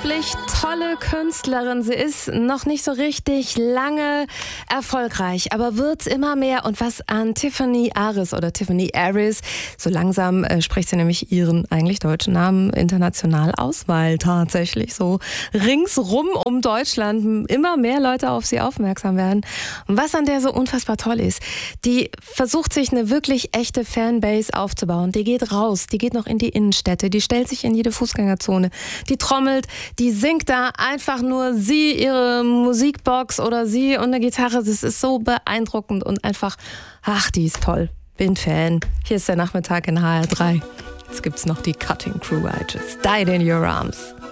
unglaublich tolle Künstlerin. Sie ist noch nicht so richtig lange erfolgreich, aber wird immer mehr. Und was an Tiffany Aris, so langsam spricht sie nämlich ihren eigentlich deutschen Namen international aus, weil tatsächlich so ringsrum um Deutschland immer mehr Leute auf sie aufmerksam werden. Und was an der so unfassbar toll ist, die versucht sich eine wirklich echte Fanbase aufzubauen. Die geht raus, die geht noch in die Innenstädte, die stellt sich in jede Fußgängerzone, die trommelt, die singt da einfach nur sie, ihre Musikbox oder sie und eine Gitarre. Das ist so beeindruckend und einfach, ach, die ist toll. Bin Fan. Hier ist der Nachmittag in HR3. Jetzt gibt's noch die Cutting Crew. I just died in your arms.